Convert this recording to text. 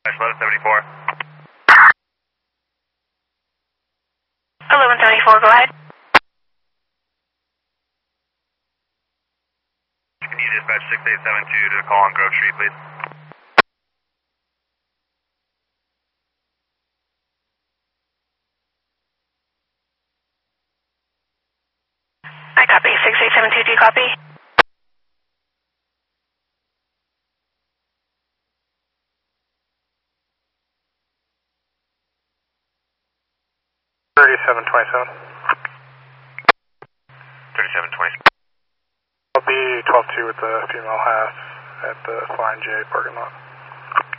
1174. 1174, go ahead. Can you dispatch 6872 to call on Grove Street, please? I copy. 6872, do you copy? Thirty-seven 20. I'll be 12-2 with the female half at the Flying J parking lot.